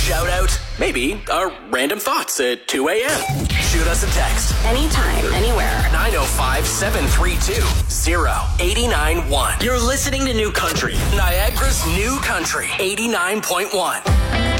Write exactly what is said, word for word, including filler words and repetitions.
shout out, maybe our random thoughts at two a.m. Shoot us a text. Anytime, anywhere. nine oh five, seven three two, oh eight nine one. You're listening to New Country, Niagara's New Country, eighty-nine point one.